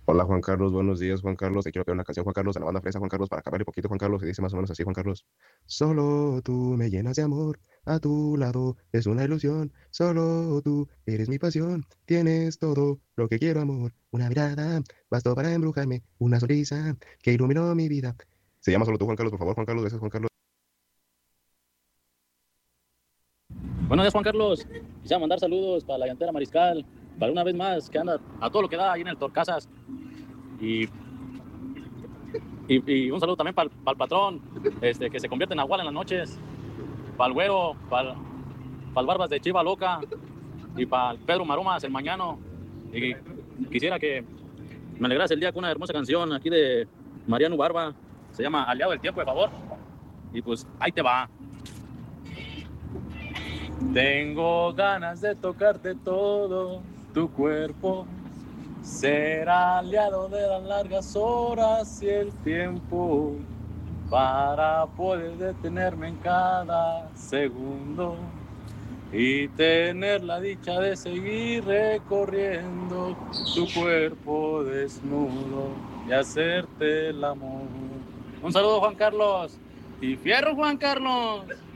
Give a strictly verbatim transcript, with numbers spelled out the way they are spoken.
Hola Juan Carlos, buenos días Juan Carlos, te quiero pedir una canción Juan Carlos de la banda Fresa Juan Carlos para acabar un poquito Juan Carlos y dice más o menos así Juan Carlos. Solo tú me llenas de amor, a tu lado es una ilusión, solo tú eres mi pasión, tienes todo lo que quiero amor, una mirada, bastó para embrujarme, una sonrisa que iluminó mi vida. Se llama Solo tú Juan Carlos, por favor Juan Carlos, gracias Juan Carlos. Buenos días, Juan Carlos. Quisiera mandar saludos para la llantera Mariscal, para una vez más que anda a todo lo que da ahí en el Torcasas. Y, y, y un saludo también para, para el patrón, este, que se convierte en Nahual en las noches, para el güero, para, para el Barbas de Chiva Loca y para el Pedro Maromas, el Mañano. Y quisiera que me alegras el día con una hermosa canción aquí de Mariano Barba. Se llama Aliado del Tiempo, de favor. Y pues ahí te va. Tengo ganas de tocarte todo tu cuerpo, ser aliado de las largas horas y el tiempo, para poder detenerme en cada segundo y tener la dicha de seguir recorriendo tu cuerpo desnudo y hacerte el amor. Un saludo, Juan Carlos. Y fierro, Juan Carlos.